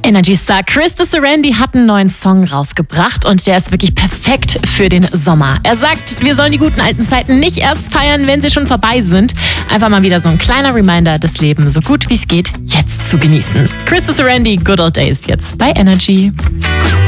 Energy-Star Chris Sarandon hat einen neuen Song rausgebracht und der ist wirklich perfekt für den Sommer. Er sagt, wir sollen die guten alten Zeiten nicht erst feiern, wenn sie schon vorbei sind. Einfach mal wieder so ein kleiner Reminder, das Leben so gut wie es geht jetzt zu genießen. Chris Sarandon, Good Old Days jetzt bei Energy.